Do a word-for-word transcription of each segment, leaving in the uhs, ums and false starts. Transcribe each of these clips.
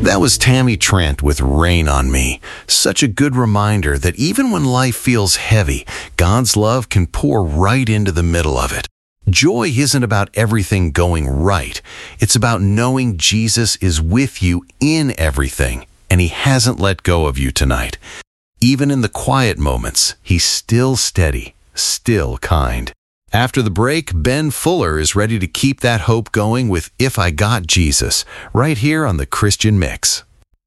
That was Tammy Trent with Rain on Me. Such a good reminder that even when life feels heavy, God's love can pour right into the middle of it. Joy isn't about everything going right. It's about knowing Jesus is with you in everything, and He hasn't let go of you tonight. Even in the quiet moments, He's still steady, still kind. After the break, Ben Fuller is ready to keep that hope going with If I Got Jesus, right here on the Christian Mix.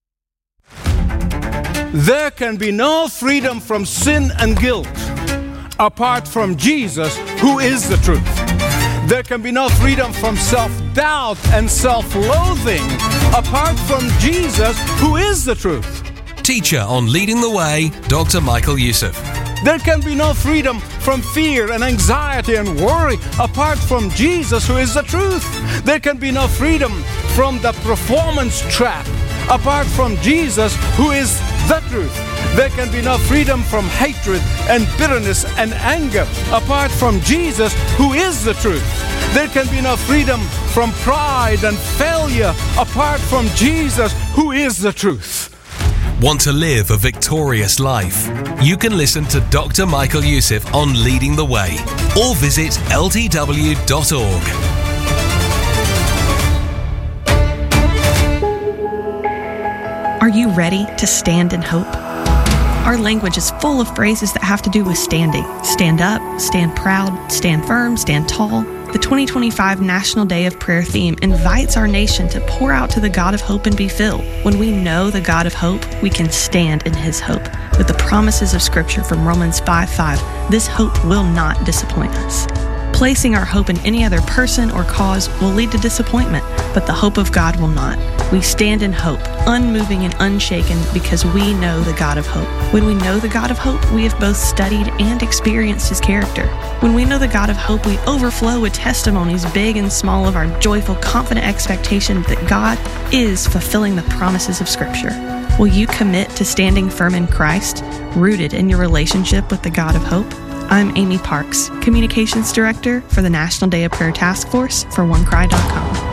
There can be no freedom from sin and guilt apart from Jesus, who is the truth. There can be no freedom from self-doubt and self-loathing apart from Jesus, who is the truth. Teacher on Leading the Way, Doctor Michael Youssef. There can be no freedom from fear and anxiety and worry apart from Jesus, who is the truth. There can be no freedom from the performance trap apart from Jesus, who is the truth. There can be no freedom from hatred and bitterness and anger apart from Jesus, who is the truth. There can be no freedom from pride and failure apart from Jesus, who is the truth. Want to live a victorious life? You can listen to Doctor Michael Youssef on Leading the Way or visit L T W dot org. Are you ready to stand in hope? Our language is full of phrases that have to do with standing. Stand up, stand proud, stand firm, stand tall. The twenty twenty-five National Day of Prayer theme invites our nation to pour out to the God of hope and be filled. When we know the God of hope, we can stand in His hope. With the promises of Scripture from Romans five five, this hope will not disappoint us. Placing our hope in any other person or cause will lead to disappointment, but the hope of God will not. We stand in hope, unmoving and unshaken, because we know the God of hope. When we know the God of hope, we have both studied and experienced His character. When we know the God of hope, we overflow with testimonies, big and small, of our joyful, confident expectation that God is fulfilling the promises of Scripture. Will you commit to standing firm in Christ, rooted in your relationship with the God of hope? I'm Amy Parks, Communications Director for the National Day of Prayer Task Force for one cry dot com.